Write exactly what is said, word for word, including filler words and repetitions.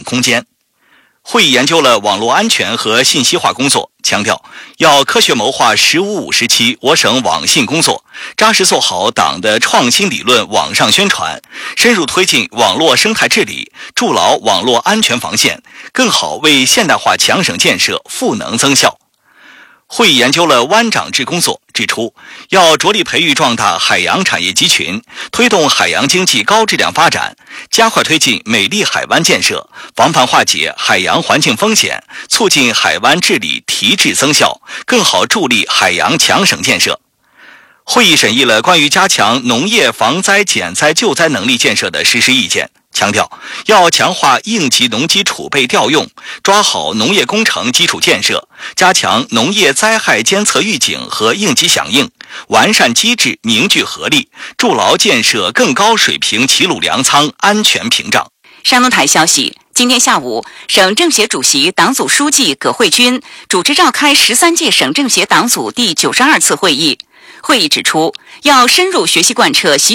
空间。会议研究了网络安全和信息化工作，强调要科学谋划“十五五”时期我省网信工作，扎实做好党的创新理论网上宣传，深入推进网络生态治理，筑牢网络安全防线，更好为现代化强省建设赋能增效。会议研究了湾长制工作，指出要着力培育壮大海洋产业集群，推动海洋经济高质量发展，加快推进美丽海湾建设，防范化解海洋环境风险，促进海湾治理提质增效，更好助力海洋强省建设。会议审议了关于加强农业防灾减灾救灾能力建设的实施意见，强调要强化应急农机储备调用，抓好农业工程基础建设，加强农业灾害监测预警和应急响应，完善机制，凝聚合力，筑牢建设更高水平齐鲁粮仓安全屏障。 山东台消息，今天下午，省政协主席、党组书记葛慧军主持召开十三届省政协党组第九十二次会议。会议指出，要深入学习贯彻习